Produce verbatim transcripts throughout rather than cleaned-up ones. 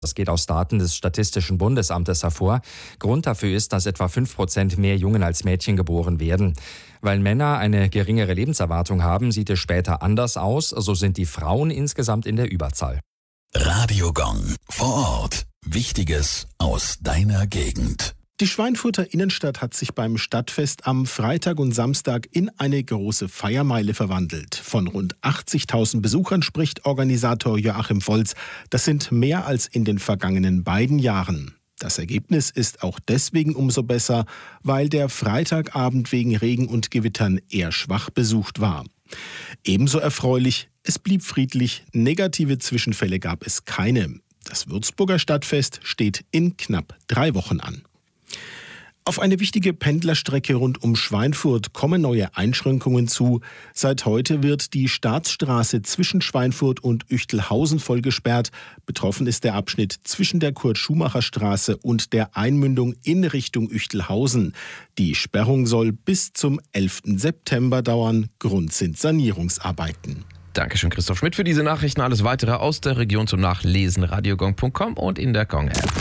Das geht aus Daten des Statistischen Bundesamtes hervor. Grund dafür ist, dass etwa fünf Prozent mehr Jungen als Mädchen geboren werden. Weil Männer eine geringere Lebenserwartung haben, sieht es später anders aus. So sind die Frauen insgesamt in der Überzahl. Radio Gong vor Ort. Wichtiges aus deiner Gegend. Die Schweinfurter Innenstadt hat sich beim Stadtfest am Freitag und Samstag in eine große Feiermeile verwandelt. Von rund achtzigtausend Besuchern spricht Organisator Joachim Volz. Das sind mehr als in den vergangenen beiden Jahren. Das Ergebnis ist auch deswegen umso besser, weil der Freitagabend wegen Regen und Gewittern eher schwach besucht war. Ebenso erfreulich, es blieb friedlich, negative Zwischenfälle gab es keine. Das Würzburger Stadtfest steht in knapp drei Wochen an. Auf eine wichtige Pendlerstrecke rund um Schweinfurt kommen neue Einschränkungen zu. Seit heute wird die Staatsstraße zwischen Schweinfurt und Üchtelhausen voll gesperrt. Betroffen ist der Abschnitt zwischen der Kurt-Schumacher-Straße und der Einmündung in Richtung Üchtelhausen. Die Sperrung soll bis zum elften September dauern. Grund sind Sanierungsarbeiten. Dankeschön, Christoph Schmidt, für diese Nachrichten. Alles Weitere aus der Region zum Nachlesen. radiogong punkt com und in der Gong-App.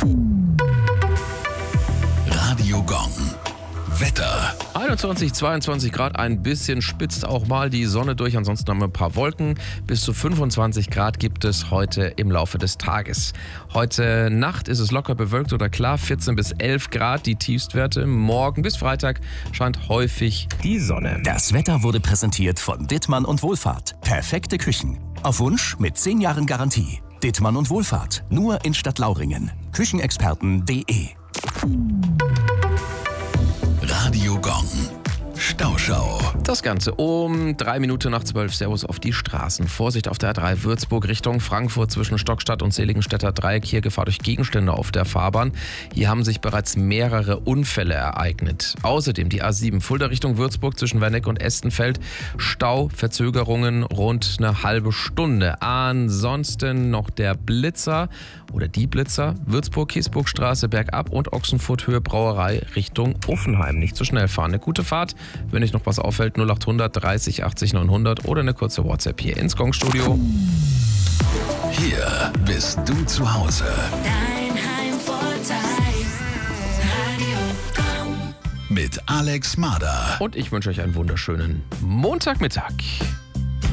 Radio Gong. Wetter. einundzwanzig, zweiundzwanzig Grad, ein bisschen spitzt auch mal die Sonne durch, ansonsten haben wir ein paar Wolken. Bis zu fünfundzwanzig Grad gibt es heute im Laufe des Tages. Heute Nacht ist es locker bewölkt oder klar, vierzehn bis elf Grad die Tiefstwerte. Morgen bis Freitag scheint häufig die Sonne. Das Wetter wurde präsentiert von Dittmann und Wohlfahrt. Perfekte Küchen. Auf Wunsch mit zehn Jahren Garantie. Dittmann und Wohlfahrt. Nur in Stadtlauringen. Küchenexperten punkt de. Radio Gong. Stauschau. Das Ganze um drei Minuten nach zwölf. Servus auf die Straßen. Vorsicht auf der A drei Würzburg Richtung Frankfurt zwischen Stockstadt und Seligenstädter Dreieck. Hier Gefahr durch Gegenstände auf der Fahrbahn. Hier haben sich bereits mehrere Unfälle ereignet. Außerdem die A sieben Fulda Richtung Würzburg zwischen Werneck und Estenfeld. Stau, Verzögerungen rund eine halbe Stunde. Ansonsten noch der Blitzer oder die Blitzer. Würzburg-Kiesburgstraße bergab und Ochsenfurt-Höhe Brauerei Richtung Uffenheim. Nicht zu schnell fahren. Eine gute Fahrt. Wenn euch noch was auffällt, null acht hundert dreißig achtzig neunhundert oder eine kurze WhatsApp hier ins Gong-Studio. Hier bist du zu Hause. Dein Heimvorteil. Radio Gong. Mit Alex Mader. Und ich wünsche euch einen wunderschönen Montagmittag.